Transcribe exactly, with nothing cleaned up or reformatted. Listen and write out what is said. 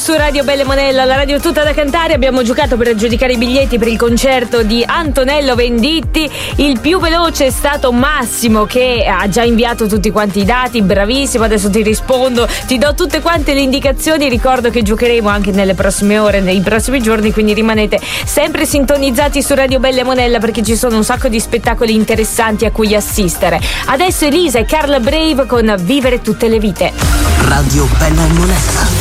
su Radio Belle Monella, la radio tutta da cantare. Abbiamo giocato per aggiudicare i biglietti per il concerto di Antonello Venditti. Il più veloce è stato Massimo, che ha già inviato tutti quanti i dati. Bravissimo, adesso ti rispondo, ti do tutte quante le indicazioni. Ricordo che giocheremo anche nelle prossime ore, nei prossimi giorni, quindi rimanete sempre sintonizzati su Radio Belle Monella, perché ci sono un sacco di spettacoli interessanti a cui assistere. Adesso Elisa e Carla Brave con Vivere tutte le vite. Radio Belle Monella.